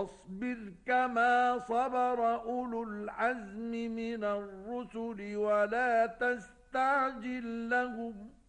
فاصبر كما صبر أولو العزم من الرسل ولا تستعجل لهم